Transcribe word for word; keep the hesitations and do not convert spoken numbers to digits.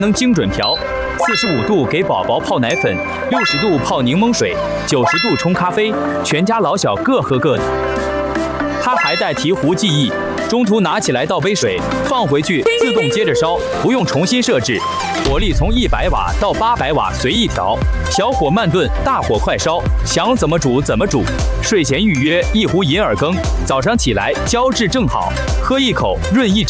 能精准调。四十五度给宝宝泡奶粉，六十度泡柠檬水，九十度冲咖啡，全家老小各喝各的。它还带提壶记忆，中途拿起来倒杯水，放回去自动接着烧，不用重新设置。火力从一百瓦到八百瓦随意调，小火慢炖，大火快烧，想怎么煮怎么煮。睡前预约一壶银耳羹，早上起来胶质正好，喝一口润一整。